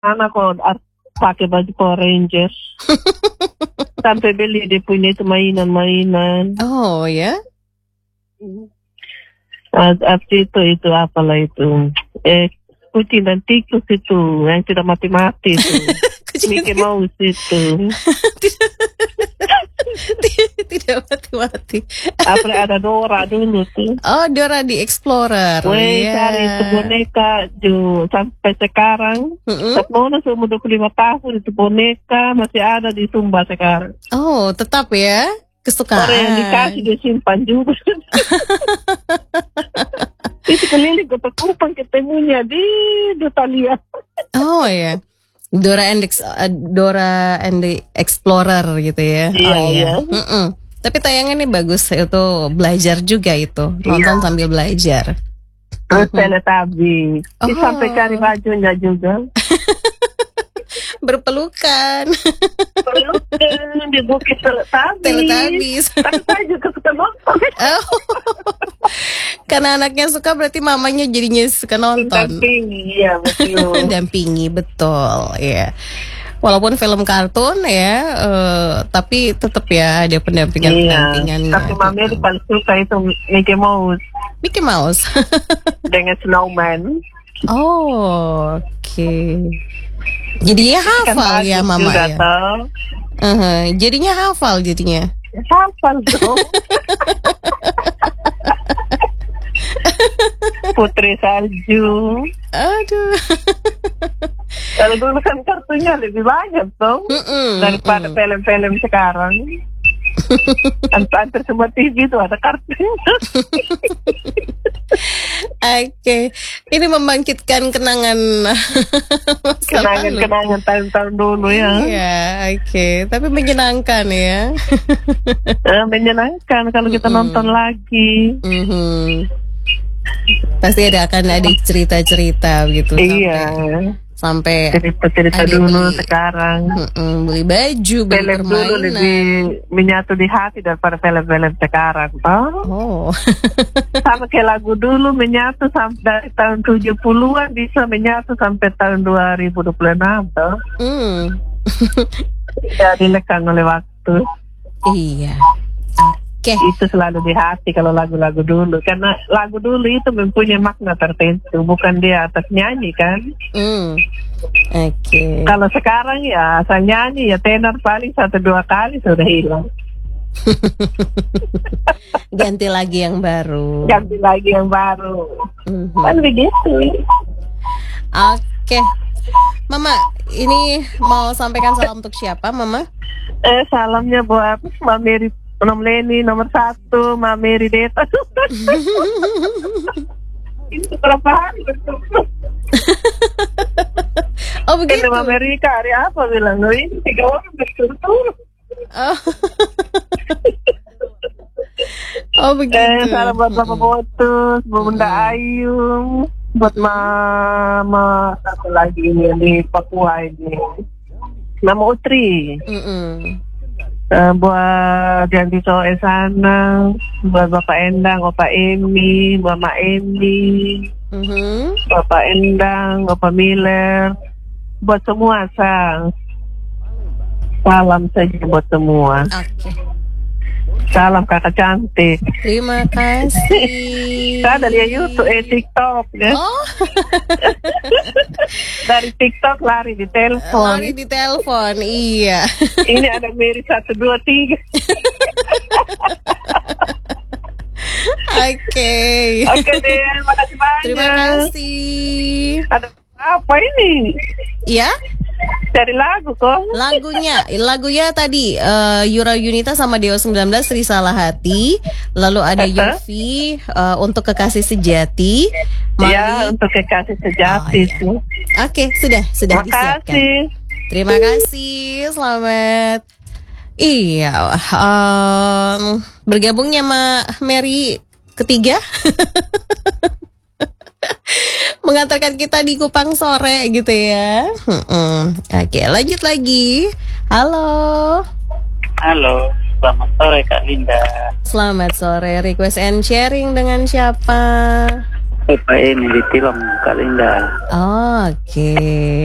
anak kok pakai baju Power Rangers. Sampai beli dia punya itu mainan-mainan. Oh ya? Abis itu apalah itu. Kucing dan tikus itu yang tidak mati-mati itu. Mickey Mouse itu. Tidak mati-mati. Apa ada Dora dulu tuh. Oh, Dora di Explorer. Cari itu boneka sampai sekarang. Nona seumur 25 tahun itu boneka masih ada di Sumba sekarang. Oh, tetap ya? Kesukaan. Orang yang dikasih dia simpan juga. Itu keliling kota Kupang ketemunya di Dutalia. Oh ya. Dora and the Explorer gitu ya. Iya, oh iya. iya. Tapi tayangannya bagus itu, belajar juga itu. Nonton sambil belajar. Terus Teletubbies. Sampai cari bajunya juga. Berpelukan. Pelukan di bukit Teletubbies. Tapi saya juga suka nonton. Oh. Karena anaknya suka berarti mamanya jadinya suka nonton. Dampingi, iya betul. Dampingi, betul ya. Walaupun film kartun ya, tapi tetap ya ada pendampingan. Tapi mami paling suka itu Mickey Mouse. Mickey Mouse. Dengan Snowman. Oh, oke. Jadinya hafal ya mama ya. Jadinya hafal jadinya. Hafal dong. Putri Salju. Aduh. Kalau dulu kan kartunya lebih banyak dong daripada film-film sekarang. Hampir semua TV itu ada kartunya. Oke, ini membangkitkan kenangan tahun-tahun dulu ya. Iya, oke. Tapi menyenangkan ya. Menyenangkan kalau kita nonton lagi. Pasti akan ada cerita-cerita gitu. Iya. Sampai cerita dulu sekarang. Beli baju, beli film dulu lebih menyatu di hati daripada film-film sekarang, toh. Oh. Sama kayak lagu dulu menyatu sampai dari tahun 70-an bisa menyatu sampai tahun 2026, toh. Ya dilekang oleh waktu. Iya. Okay. Itu selalu di hati kalau lagu-lagu dulu, karena lagu dulu itu mempunyai makna tertentu, bukan dia atas nyanyi kan. Oke. Kalau sekarang ya asal nyanyi ya tenor paling 1-2 kali sudah hilang. Ganti lagi yang baru. Kan begitu. Oke. Mama, ini mau sampaikan salam untuk siapa, Mama? Salamnya buat Mbak Mary Nom Leni nomor 1, Mbak Mary Deta. Itu berapa hari berturut? Oh begitu. Mbak Mary hari apa bilang? Ini 3 orang berturut-turut. Oh begitu. Salam buat Bapak Botus, Bunda Ayu, buat Mama satu lagi ini di Papua ini. Nama Utri. Buat Janti Soe sana, buat Bapak Endang, Opa Emi, Mama Emi, Bapak Endang, Opa Miller, buat semua salam saja buat semua. Oke. Salam kakak cantik. Terima kasih. Saya dari YouTube, TikTok ya. Oh. Dari TikTok lari di telepon. Iya. Ini ada Mary 1, 2, 3. Oke deh, makasih banyak. Terima kasih. Ada apa ini? Iya? Dari lagu kok. Lagunya tadi Yura Yunita sama Dewa 19 Risalah Hati. Lalu ada Yofi untuk Kekasih Sejati. Ya, untuk Kekasih Sejati itu. Oke, sudah disiapkan. Terima kasih. Selamat. Iya, bergabungnya sama Mary ketiga. Mengantarkan kita di Kupang sore gitu ya. Oke, lanjut lagi. Halo, selamat sore Kak Linda. Selamat sore, request and sharing dengan siapa? Ini di film Kak Linda. Oke.